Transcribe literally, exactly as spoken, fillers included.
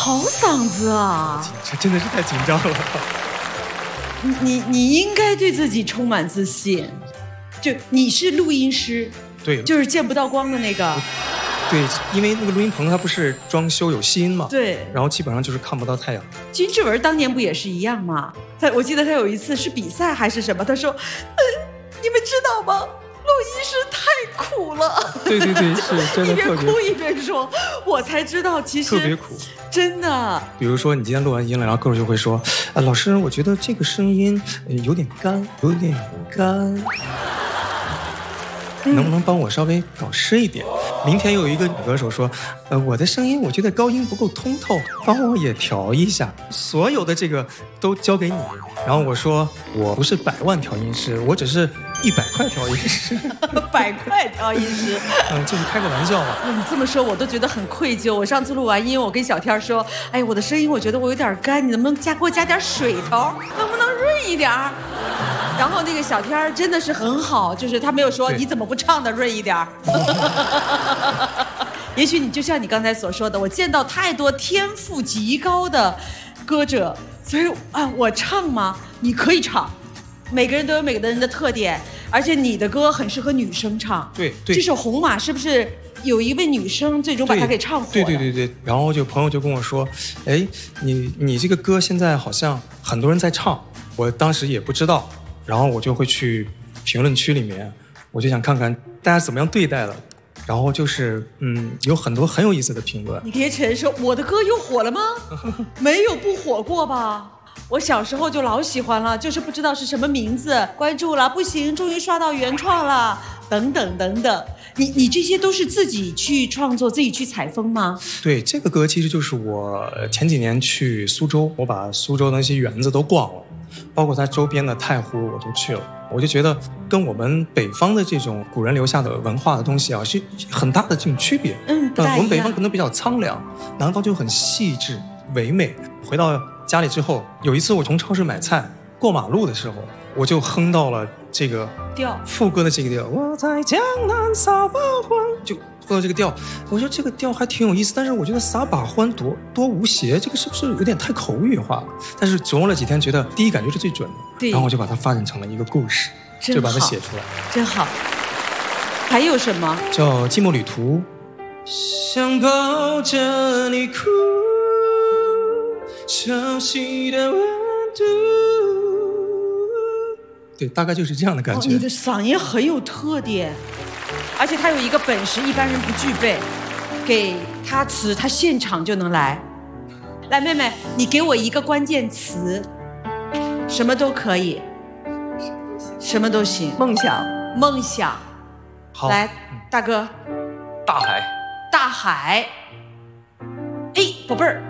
好嗓子啊！ 这真的是太紧张了。 你你你应该对自己充满自信。就你是录音师， 对， 就是见不到光的那个。 对，因为那个录音棚它不是装修有吸音嘛， 对， 然后基本上就是看不到太阳。 金志文当年不也是一样吗？他我记得他有一次是比赛还是什么，他说：“呃，你们知道吗？录音师太苦了。” 对对对，是真的特别苦。 一边哭一边说，我才知道其实特别苦， 真的。 比如说你今天录完音了，然后歌手就会说：“啊，老师，我觉得这个声音有点干，有点干。”能不能帮我稍微搞湿一点？明天又有一个女歌手说，呃，我的声音我觉得高音不够通透，帮我也调一下。所有的这个都交给你。然后我说，我不是百万调音师，我只是一百块调音师。 百块调音师， 嗯，就是开个玩笑嘛。 你这么说，我都觉得很愧疚。我上次录完音，我跟小天说，哎，我的声音我觉得我有点干，你能不能加给我加点水头，能不能润一点？然后那个小天真的是很好，就是他没有说你怎么不唱的润一点。也许你就像你刚才所说的，我见到太多天赋极高的歌者，所以啊，我唱吗？你可以唱，每个人都有每个人的特点，而且你的歌很适合女生唱。 对对， 这首《红马》是不是有一位女生最终把它给唱火了？ 对对对对，然后就朋友就跟我说，哎，你你这个歌现在好像很多人在唱，我当时也不知道。然后我就会去评论区里面，我就想看看大家怎么样对待了。然后就是嗯，有很多很有意思的评论。 你可以承认说我的歌又火了吗？没有不火过吧？我小时候就老喜欢了，就是不知道是什么名字，关注了不行，终于刷到原创了，等等等等。你你这些都是自己去创作，自己去采风吗？ 对，这个歌其实就是我前几年去苏州，我把苏州的那些园子都逛了。包括它周边的太湖我都去了，我就觉得跟我们北方的这种古人留下的文化的东西啊，是很大的这种区别。 嗯，不大一样。 呃，我们北方可能比较苍凉，南方就很细致唯美。回到家里之后，有一次我从超市买菜，过马路的时候，我就哼到了这个调副歌的这个调，我在江南撒把欢，就哼到这个调。我说这个调还挺有意思，但是我觉得撒把欢多多无邪，这个是不是有点太口语化了？但是琢磨了几天，觉得第一感觉是最准的， 对， 然后我就把它发展成了一个故事，就把它写出来， 真好。还有什么？ 叫《寂寞旅途》。想抱着你哭，熟悉的温度。对，大概就是这样的感觉。 哦，你的嗓音很有特点，而且他有一个本事，一般人不具备。给他词，他现场就能来。来，妹妹，你给我一个关键词，什么都可以，什么都行。 梦想， 梦想。 好， 来，大哥。 大海。 大海。哎，宝贝儿。